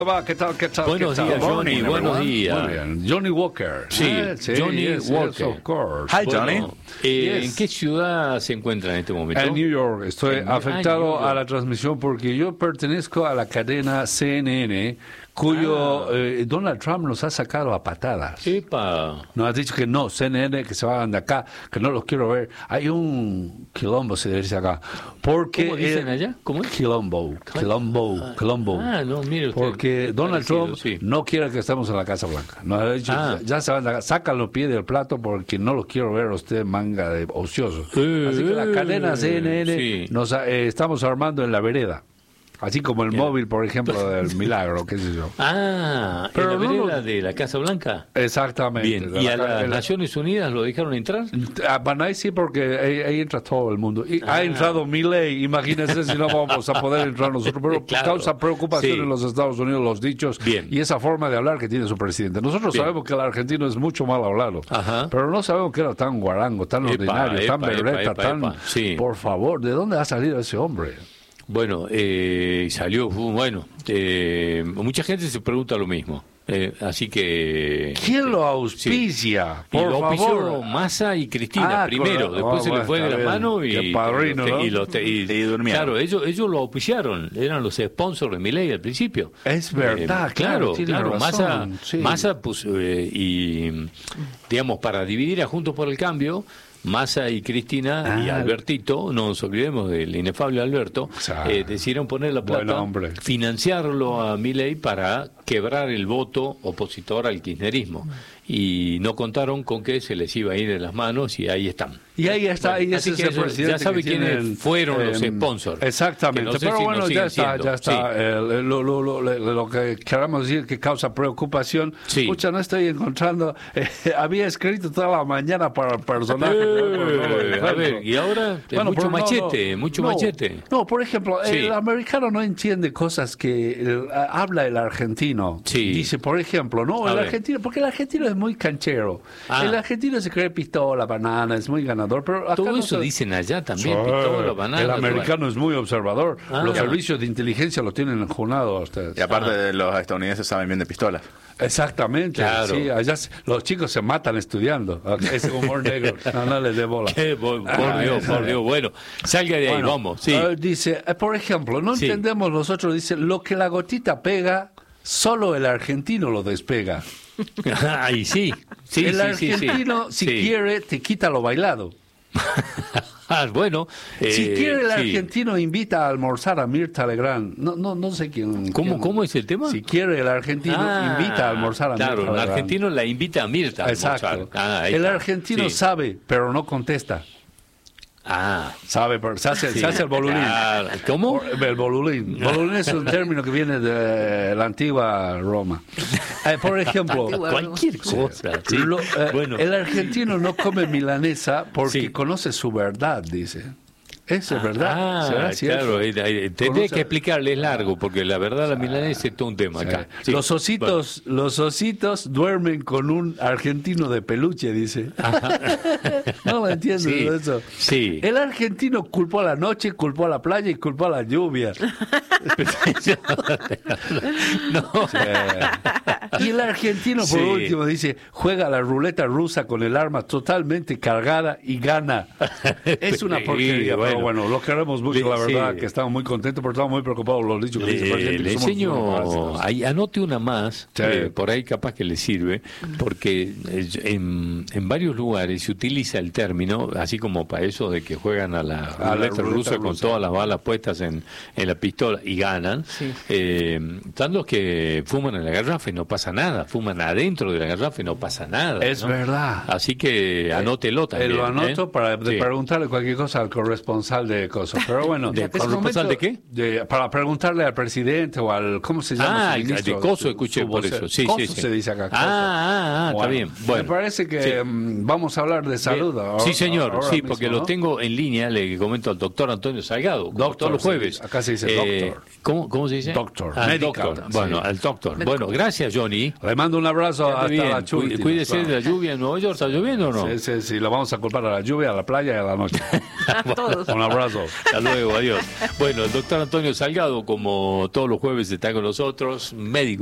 ¿Qué tal? Buenos días, Johnny. Buenos días. Muy bien. Johnny Walker. Sí, Johnny Walker. Of course. Hi, Johnny. Bueno, ¿en qué ciudad se encuentra en este momento? En New York. Estoy afectado New York. a la transmisión porque yo pertenezco a la cadena CNN, cuyo Donald Trump nos ha sacado a patadas. Epa. Nos ha dicho que no, CNN, que se vayan de acá, que no los quiero ver. Hay un quilombo, se dice acá. Porque ¿Cómo dicen allá? ¿Cómo es? Quilombo. Ah, no, mire usted. Porque Donald Parecido, Trump sí. no quiere que estemos en la Casa Blanca. Nos ha dicho, ya se van a sacan los pies del plato porque no los quiero ver a usted manga de ocioso. Así que la cadena CNN sí. nos estamos armando en la vereda. Así como el móvil, por ejemplo, del Milagro, qué sé yo. Ah, Pero ¿en la no vereda de la Casa Blanca? Exactamente. Bien, ¿y a las Naciones Unidas lo dejaron entrar? Bueno, ahí sí, porque ahí entra todo el mundo. Y ha entrado Milei, imagínense si no vamos a poder entrar nosotros. Pero Claro. causa preocupación Sí. en los Estados Unidos los dichos Bien. y esa forma de hablar que tiene su presidente. Nosotros Bien. sabemos que el argentino es mucho mal hablado, Ajá. pero no sabemos que era tan guarango, tan ordinario, tan berreta, tan... Sí. Por favor, ¿de dónde ha salido ese hombre? Bueno, salió, mucha gente se pregunta lo mismo. Así que... ¿Quién lo auspicia? Y Por lo auspició favor. Massa y Cristina primero, correcto. después se le fue Está de las bien. manos y... Qué padrino, ¿no? y durmieron. Claro, ellos lo auspiciaron, eran los sponsors de Milei al principio. Es verdad, claro, tiene razón, Massa sí. puso, y digamos, para dividir a Juntos por el Cambio, Massa y Cristina y Albertito, no nos olvidemos del inefable Alberto, decidieron poner la plata, Buen hombre. financiarlo a Milei para quebrar el voto opositor al kirchnerismo. Y no contaron con que se les iba a ir de las manos y ahí están. Y ahí está, Bueno, y así ese que es el presidente. ya sabe que quiénes tiene fueron los sponsors. Exactamente, Que no sé pero si bueno, nos ya siguen está, siendo. Lo que queramos decir que causa preocupación. Sí. Escucha, no estoy encontrando. Había escrito toda la mañana para el personaje. A ver, y ahora Bueno, mucho pero machete, mucho machete. No, por ejemplo, Sí. el americano no entiende cosas que habla el argentino. Sí. Dice, por ejemplo, no, A el ver. argentino, porque el argentino es muy canchero. Ah. El argentino se cree pistola, banana, es muy ganador, pero acá Todo no eso se- dicen allá también, Sí. pistola, banana. El americano es muy observador. Ah. Los servicios de inteligencia lo tienen enjunado a ustedes. Y aparte los estadounidenses saben bien de pistolas. Exactamente. Claro. Sí, allá los chicos se matan estudiando. Ese humor negro. No les dé bola. Por Dios, bueno, salga de ahí, Bueno, vamos, sí. Dice, por ejemplo, no Sí. entendemos nosotros, dice, lo que la gotita pega, solo el argentino lo despega. Ahí sí, sí, El sí, argentino, si Sí. quiere, te quita lo bailado. Bueno, Si quiere el sí. argentino invita a almorzar a Mirta Legrand. No sé quién. ¿Cómo es el tema? Si quiere el argentino invita a almorzar a Mirta Claro, el Legrand. argentino la invita a Mirta a Exacto. almorzar. Ahí El está. argentino Sí. sabe, pero no contesta. Sabe, Pero se hace sí. el bolulín. Claro. ¿Cómo? El bolulín. Bolulín es un término que viene de la antigua Roma. Por ejemplo, Cualquier cosa. Sí. Bueno. el argentino no come milanesa porque Sí. conoce su verdad, dice. Eso es verdad. ¿Será cierto? Claro, tendré que explicarle, es largo, porque la verdad la milanesa es todo un tema acá. Sí. Los ositos duermen con un argentino de peluche, dice. No lo entiendo Sí, eso. sí. El argentino culpó a la noche, culpó a la playa y culpó a la lluvia. No. Y el argentino, por Sí. último, dice, juega la ruleta rusa con el arma totalmente cargada y gana. Es una porquería, Bueno. pero bueno, lo queremos mucho, la verdad, Sí. que estamos muy contentos, pero estamos muy preocupados por los dichos que dice el presidente, Le que somos enseño, unos ahí, anote una más, Sí. por ahí capaz que le sirve, porque en varios lugares se utiliza el término, así como para eso de que juegan a la ruleta rusa con todas las balas puestas en la pistola y ganan, están los que fuman en la garrafa y no pasa nada, fuman adentro de la garrafa y no pasa nada. Es ¿no? verdad. Así que anótelo también. Lo anoto para Sí. preguntarle cualquier cosa al corresponsal de cosas. Pero bueno, ¿De es corresponsal de qué? para preguntarle al presidente o al, ¿cómo se llama? Su ministro? de Coso escuché Su por vocero. eso. Sí, Coso sí, sí. se dice acá. Coso. Está Bueno, bien. Bueno. Me parece que Sí. Vamos a hablar de salud. Sí, señor, ahora sí, mismo, porque ¿no? lo tengo en línea, le comento al doctor Antonio Salgado, como Doctor, todos los jueves. sí, acá se dice doctor. ¿Cómo se dice? Doctor, Al medical, doctor. sí. Bueno, al doctor. Bueno, gracias, Johnny. Le mando un abrazo Quédate hasta bien. la chulti. Cuídese de la lluvia en Nueva York. ¿Está lloviendo o no? Sí, lo vamos a culpar a la lluvia, a la playa y a la noche. A todos. Un abrazo. Hasta luego, adiós. Bueno, el doctor Antonio Salgado, como todos los jueves, está con nosotros, médico.